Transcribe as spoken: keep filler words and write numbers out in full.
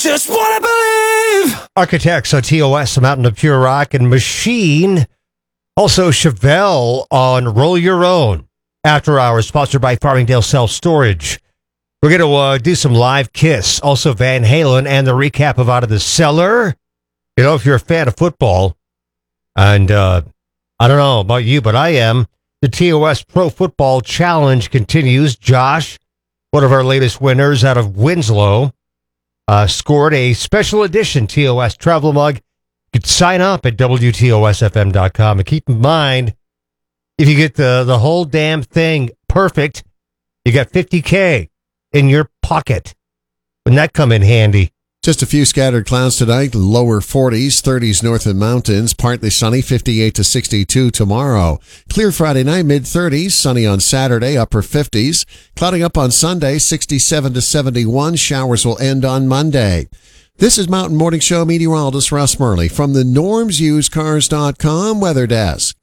Just wanna believe. Architects on T O S, Mountain of Pure Rock, and Machine. Also, Chevelle on Roll Your Own. After Hours, sponsored by Farmingdale Self Storage. We're going to uh, do some live Kiss. Also, Van Halen and the recap of Out of the Cellar. You know, if you're a fan of football, and uh, I don't know about you, but I am, the T O S Pro Football Challenge continues. Josh, one of our latest winners out of Winslow, uh, scored a special edition T O S travel mug. You could sign up at W T O S F M dot com. And keep in mind, if you get the, the whole damn thing perfect, you got fifty K in your pocket. Wouldn't that come in handy? Just a few scattered clouds tonight, lower forties, thirties north of mountains, partly sunny, fifty-eight to sixty-two tomorrow. Clear Friday night, mid-thirties, sunny on Saturday, upper fifties. Clouding up on Sunday, sixty-seven to seventy-one. Showers will end on Monday. This is Mountain Morning Show meteorologist Russ Murley from the norms used cars dot com weather desk.